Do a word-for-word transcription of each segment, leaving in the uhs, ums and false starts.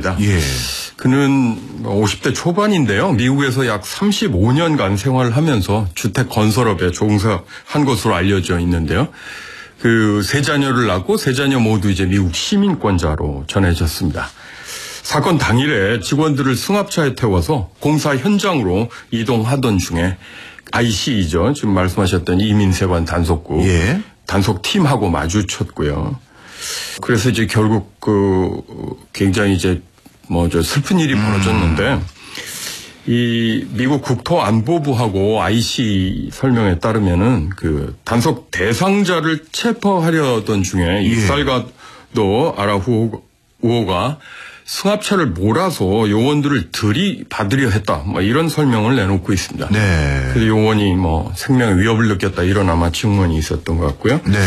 있습니다. 예. 그는 오십 대 초반인데요. 미국에서 약 삼십오 년간 생활을 하면서 주택 건설업에 종사한 것으로 알려져 있는데요. 그 세 자녀를 낳고 세 자녀 모두 이제 미국 시민권자로 전해졌습니다. 사건 당일에 직원들을 승합차에 태워서 공사 현장으로 이동하던 중에 아이씨이죠. 지금 말씀하셨던 이민세관 단속국 예. 단속팀하고 마주쳤고요. 그래서 이제 결국 그 굉장히 이제 뭐 저 슬픈 일이 벌어졌는데 음. 이 미국 국토안보부하고 아이씨 설명에 따르면은 그 단속 대상자를 체포하려던 중에 이 예. 살가도 아라우호가 승합차를 몰아서 요원들을 들이받으려 했다. 뭐 이런 설명을 내놓고 있습니다. 네. 그래서 요원이 뭐 생명의 위협을 느꼈다 이런 아마 증언이 있었던 것 같고요. 네.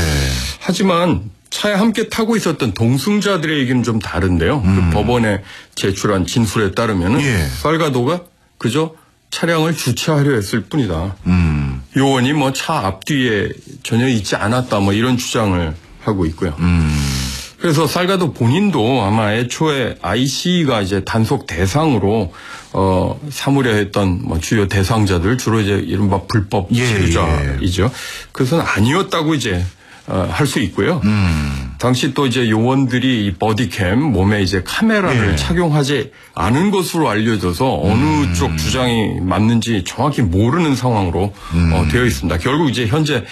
하지만 차에 함께 타고 있었던 동승자들의 얘기는 좀 다른데요. 음. 그 법원에 제출한 진술에 따르면은 예. 살가도가 그저 차량을 주차하려 했을 뿐이다. 음. 요원이 뭐 차 앞뒤에 전혀 있지 않았다. 뭐 이런 주장을 하고 있고요. 음. 그래서 살가도 본인도 아마 애초에 아이씨가 이제 단속 대상으로 어 삼으려 했던 뭐 주요 대상자들 주로 이제 이른바 불법 예, 체류자이죠. 예. 그것은 아니었다고 이제 어, 할 수 있고요. 음. 당시 또 이제 요원들이 이 버디캠 몸에 이제 카메라를 예. 착용하지 않은 것으로 알려져서 어느 음. 쪽 주장이 맞는지 정확히 모르는 상황으로 음. 어, 되어 있습니다. 결국 이제 현재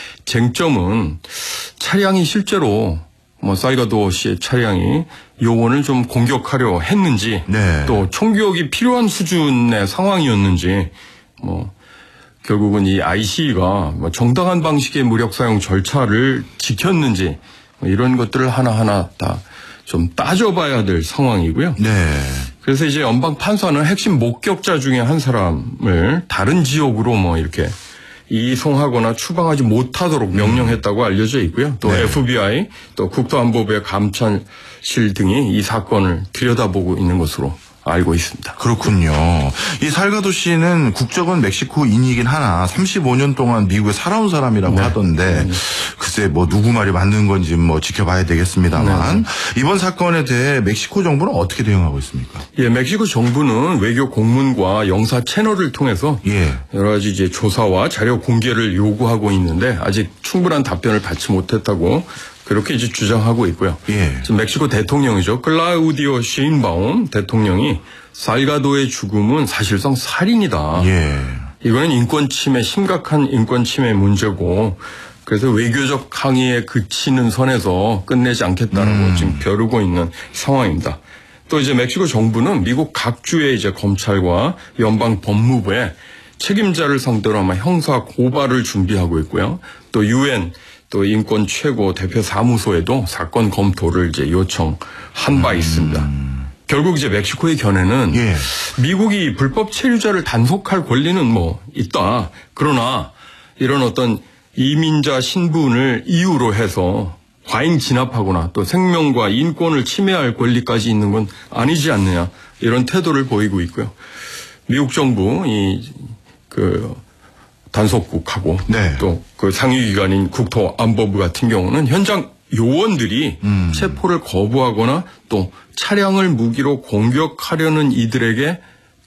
쟁점은 차량이 실제로 뭐 살가도 씨의 차량이 요원을 좀 공격하려 했는지 네. 또 총격이 필요한 수준의 상황이었는지 뭐 결국은 이 아이씨가 뭐 정당한 방식의 무력 사용 절차를 지켰는지 뭐 이런 것들을 하나하나 다 좀 따져봐야 될 상황이고요. 네. 그래서 이제 연방 판사는 핵심 목격자 중에 한 사람을 다른 지역으로 뭐 이렇게 이송하거나 추방하지 못하도록 명령했다고 알려져 있고요. 또 네. 에프비아이, 또 국토안보부의 감찰실 등이 이 사건을 들여다보고 있는 것으로 알고 있습니다. 그렇군요. 이 살가도 씨는 국적은 멕시코인이긴 하나 삼십오 년 동안 미국에 살아온 사람이라고 네. 하던데 네. 글쎄 뭐 누구 말이 맞는 건지 뭐 지켜봐야 되겠습니다만 네. 이번 사건에 대해 멕시코 정부는 어떻게 대응하고 있습니까? 예, 멕시코 정부는 외교 공문과 영사 채널을 통해서 예. 여러 가지 이제 조사와 자료 공개를 요구하고 있는데 아직 충분한 답변을 받지 못했다고 그렇게 이제 주장하고 있고요. 예. 지금 멕시코 대통령이죠. 클라우디오 쉐인바움 대통령이 살가도의 죽음은 사실상 살인이다. 예. 이거는 인권 침해, 심각한 인권 침해 문제고 그래서 외교적 항의에 그치는 선에서 끝내지 않겠다라고 음. 지금 벼르고 있는 상황입니다. 또 이제 멕시코 정부는 미국 각 주의 이제 검찰과 연방 법무부에 책임자를 상대로 아마 형사 고발을 준비하고 있고요. 또 유엔 또 인권 최고 대표 사무소에도 사건 검토를 이제 요청한 바 있습니다. 음. 결국 이제 멕시코의 견해는 예. 미국이 불법 체류자를 단속할 권리는 뭐 있다. 그러나 이런 어떤 이민자 신분을 이유로 해서 과잉 진압하거나 또 생명과 인권을 침해할 권리까지 있는 건 아니지 않느냐 이런 태도를 보이고 있고요. 미국 정부 이 그 단속국하고 네. 또 그 상위기관인 국토안보부 같은 경우는 현장 요원들이 음. 체포를 거부하거나 또 차량을 무기로 공격하려는 이들에게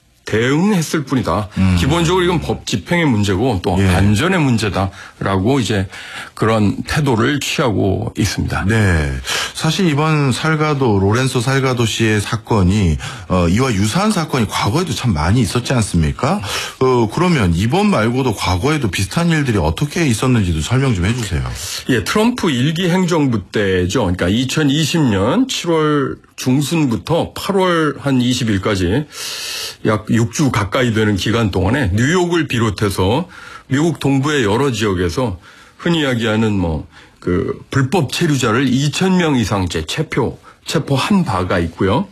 대응했을 뿐이다. 음. 기본적으로 이건 법 집행의 문제고 또 예. 안전의 문제다라고 이제 그런 태도를 취하고 있습니다. 네. 사실 이번 살가도, 로렌소 살가도 씨의 사건이, 어, 이와 유사한 사건이 과거에도 참 많이 있었지 않습니까? 어, 그러면 이번 말고도 과거에도 비슷한 일들이 어떻게 있었는지도 설명 좀 해주세요. 예, 트럼프 일기 행정부 때죠. 그러니까 이천이십 년 칠월 중순부터 팔월 한 이십 일까지 약 육 주 가까이 되는 기간 동안에 뉴욕을 비롯해서 미국 동부의 여러 지역에서 흔히 이야기하는 뭐 그 불법 체류자를 이천 명 이상 제 체포 체포한 바가 있고요.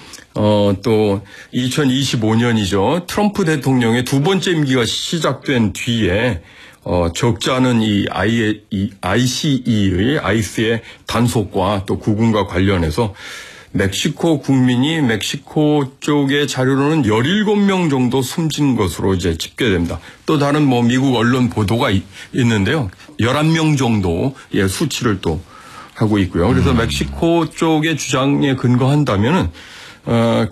어, 또 이천이십오 년이죠. 트럼프 대통령의 두 번째 임기가 시작된 뒤에 어, 적지 않은 이 아이씨이의 아이씨의 단속과 또 구금과 관련해서 멕시코 국민이 멕시코 쪽의 자료로는 열일곱 명 정도 숨진 것으로 이제 집계됩니다. 또 다른 뭐 미국 언론 보도가 이, 있는데요. 열한 명 정도의 수치를 또 하고 있고요. 그래서 음. 멕시코 쪽의 주장에 근거한다면은 어,